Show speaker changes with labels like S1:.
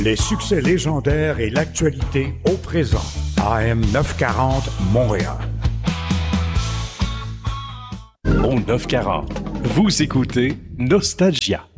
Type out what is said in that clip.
S1: Les succès légendaires et l'actualité au présent. AM 940 Montréal.
S2: Au 940, vous écoutez Nostalgia.